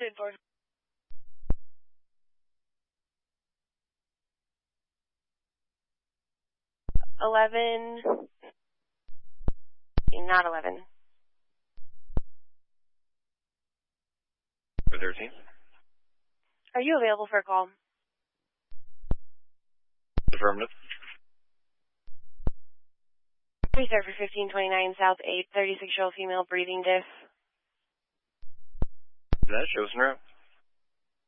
10-4. 11. Not 11. 13. Are you available for a call? Affirmative. Reserve for 1529 South 8, 36-year-old female breathing diff. That shows in route.